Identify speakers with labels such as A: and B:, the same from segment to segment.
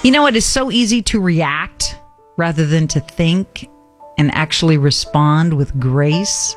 A: You know, it is so easy to react rather than to think and actually respond with grace.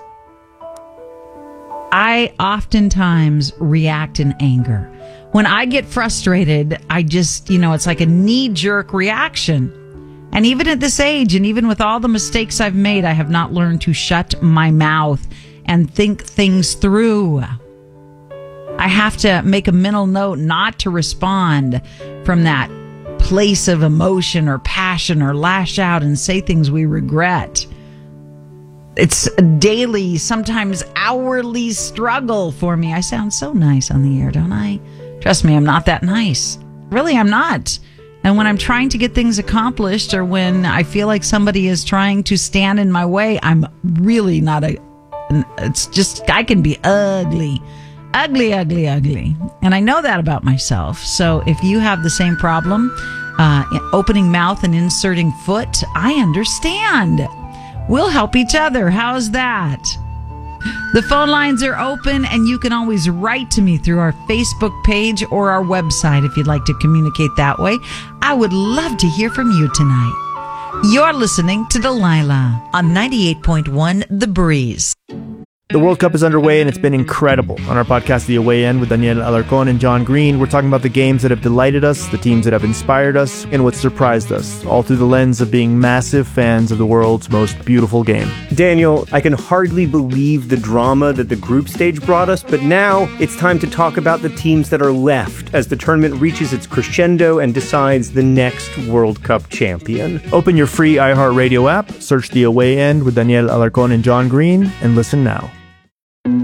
A: I oftentimes react in anger. When I get frustrated, I just, it's like a knee-jerk reaction. And even at this age, and even with all the mistakes I've made, I have not learned to shut my mouth and think things through. I have to make a mental note not to respond from that place of emotion or passion or lash out and say things we regret. It's a daily, sometimes hourly struggle for me. I sound so nice on the air, don't I? Trust me, I'm not that nice. Really, I'm not. And when I'm trying to get things accomplished, or when I feel like somebody is trying to stand in my way, I'm really not it's just, I can be ugly. Ugly. And I know that about myself. So if you have the same problem, opening mouth and inserting foot, I understand. We'll help each other. How's that? The phone lines are open, and you can always write to me through our Facebook page or our website if you'd like to communicate that way. I would love to hear from you tonight. You're listening to Delilah on 98.1 The Breeze.
B: The World Cup is underway, and it's been incredible. On our podcast, The Away End, with Daniel Alarcón and John Green, we're talking about the games that have delighted us, the teams that have inspired us, and what surprised us, all through the lens of being massive fans of the world's most beautiful game.
C: Daniel, I can hardly believe the drama that the group stage brought us, but now it's time to talk about the teams that are left as the tournament reaches its crescendo and decides the next World Cup champion.
B: Open your free iHeartRadio app, search The Away End with Daniel Alarcón and John Green, and listen now.